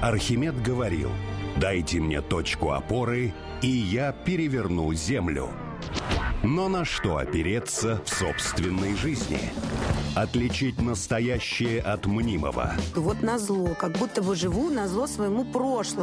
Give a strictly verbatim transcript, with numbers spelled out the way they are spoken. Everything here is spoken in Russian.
Архимед говорил: «Дайте мне точку опоры, и я переверну землю». Но на что опереться в собственной жизни? Отличить настоящее от мнимого. Вот назло, как будто бы живу назло своему прошлому.